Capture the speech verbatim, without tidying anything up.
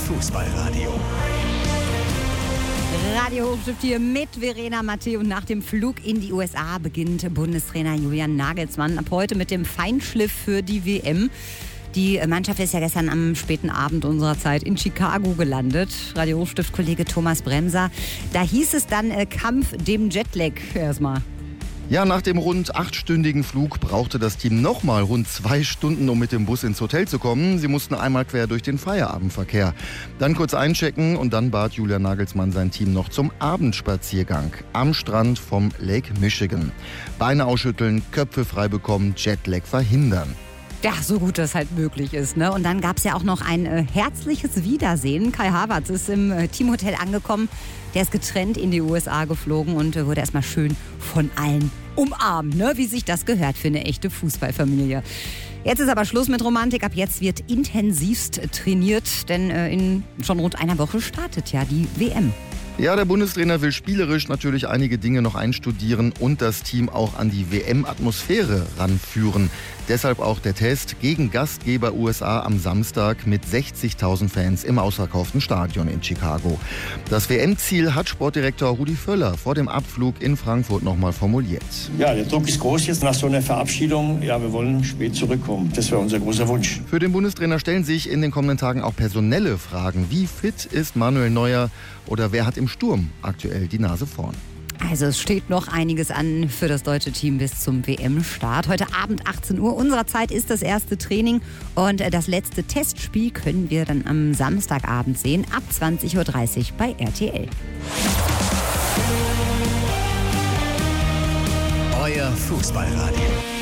Fußballradio. Radio Hochstift hier mit Verena Mattei, und nach dem Flug in die U S A beginnt Bundestrainer Julian Nagelsmann ab heute mit dem Feinschliff für die W M. Die Mannschaft ist ja gestern am späten Abend unserer Zeit in Chicago gelandet. Radio Hochstift-Kollege Thomas Bremser. Da hieß es dann äh, Kampf dem Jetlag erstmal. Ja, nach dem rund achtstündigen Flug brauchte das Team nochmal rund zwei Stunden, um mit dem Bus ins Hotel zu kommen. Sie mussten einmal quer durch den Feierabendverkehr. Dann kurz einchecken und dann bat Julian Nagelsmann sein Team noch zum Abendspaziergang am Strand vom Lake Michigan. Beine ausschütteln, Köpfe frei bekommen, Jetlag verhindern. Ja, so gut das halt möglich ist, ne? Und dann gab es ja auch noch ein äh, herzliches Wiedersehen. Kai Havertz ist im äh, Teamhotel angekommen. Der ist getrennt in die U S A geflogen und äh, wurde erstmal schön von allen umarmt, ne? Wie sich das gehört für eine echte Fußballfamilie. Jetzt ist aber Schluss mit Romantik. Ab jetzt wird intensivst trainiert, denn äh, in schon rund einer Woche startet ja die W M. Ja, der Bundestrainer will spielerisch natürlich einige Dinge noch einstudieren und das Team auch an die W M-Atmosphäre ranführen. Deshalb auch der Test gegen Gastgeber U S A am Samstag mit sechzigtausend Fans im ausverkauften Stadion in Chicago. Das W M-Ziel hat Sportdirektor Rudi Völler vor dem Abflug in Frankfurt nochmal formuliert. Ja, der Druck ist groß jetzt nach so einer Verabschiedung. Ja, wir wollen spät zurückkommen. Das wäre unser großer Wunsch. Für den Bundestrainer stellen sich in den kommenden Tagen auch personelle Fragen. Wie fit ist Manuel Neuer oder wer hat im Sturm aktuell die Nase vorn? Also es steht noch einiges an für das deutsche Team bis zum W M-Start. Heute Abend achtzehn Uhr unserer Zeit ist das erste Training und das letzte Testspiel können wir dann am Samstagabend sehen, ab zwanzig Uhr dreißig bei R T L. Euer Fußballradio.